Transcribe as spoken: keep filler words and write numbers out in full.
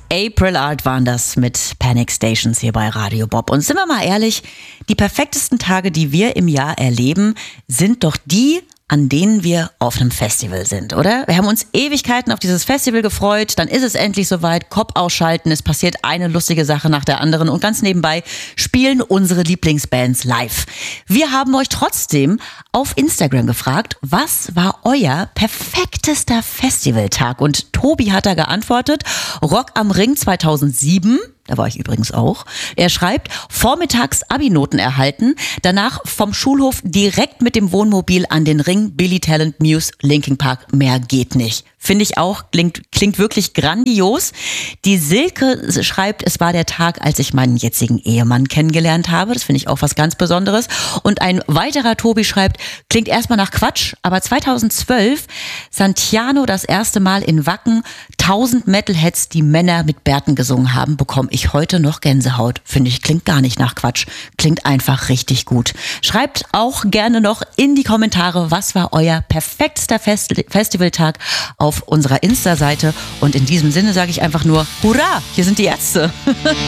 April Art waren das mit Panic Stations hier bei Radio Bob. Und sind wir mal ehrlich, die perfektesten Tage, die wir im Jahr erleben, sind doch die, an denen wir auf einem Festival sind, oder? Wir haben uns Ewigkeiten auf dieses Festival gefreut, dann ist es endlich soweit, Kopf ausschalten, es passiert eine lustige Sache nach der anderen und ganz nebenbei spielen unsere Lieblingsbands live. Wir haben euch trotzdem auf Instagram gefragt, was war euer perfektester Festivaltag? Und Tobi hat da geantwortet, Rock am Ring zweitausendsieben. Da war ich übrigens auch. Er schreibt, vormittags Abi-Noten erhalten, danach vom Schulhof direkt mit dem Wohnmobil an den Ring, Billy Talent, Muse, Linkin Park, mehr geht nicht. Finde ich auch, klingt, klingt wirklich grandios. Die Silke schreibt, es war der Tag, als ich meinen jetzigen Ehemann kennengelernt habe. Das finde ich auch was ganz Besonderes. Und ein weiterer Tobi schreibt, klingt erstmal nach Quatsch, aber zweitausendzwölf, Santiano das erste Mal in Wacken, tausend Metalheads, die Männer mit Bärten gesungen haben, bekomme ich heute noch Gänsehaut. Finde ich, klingt gar nicht nach Quatsch. Klingt einfach richtig gut. Schreibt auch gerne noch in die Kommentare, was war euer perfektester Fest- Festivaltag auf unserer Insta-Seite. Und in diesem Sinne sage ich einfach nur, hurra, hier sind die Ärzte.